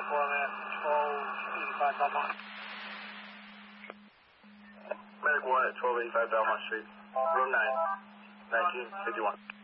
1285 Belmont. Medic 1 at 1285 Belmont Street, room 9, 1951.